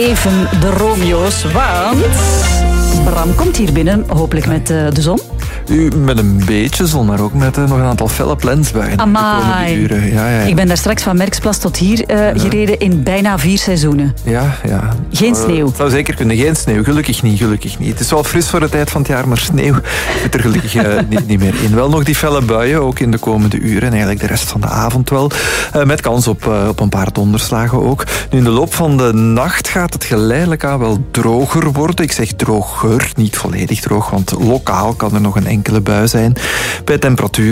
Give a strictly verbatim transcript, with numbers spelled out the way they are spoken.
Even de Romeo's, want Bram komt hier binnen, hopelijk met uh, de zon. U, met een beetje zon, maar ook met uh, nog een aantal felle plensbuien. Amai. Uren. Ja, ja, ja. Ik ben daar straks van Merksplas tot hier uh, ja. gereden in bijna vier seizoenen. Ja, ja. Geen sneeuw. Het uh, zou zeker kunnen. Geen sneeuw. Gelukkig niet, gelukkig niet. Het is wel fris voor de tijd van het jaar, maar sneeuw zit er gelukkig uh, niet, niet meer in. Wel nog die felle buien, ook in de komende uren. En eigenlijk de rest van de avond wel. Uh, met kans op, uh, op een paar donderslagen ook. Nu, in de loop van de nacht gaat het geleidelijk aan wel droger worden. Ik zeg droger, niet volledig droog, want lokaal kan er nog een enkele bui zijn. Bij temperatuur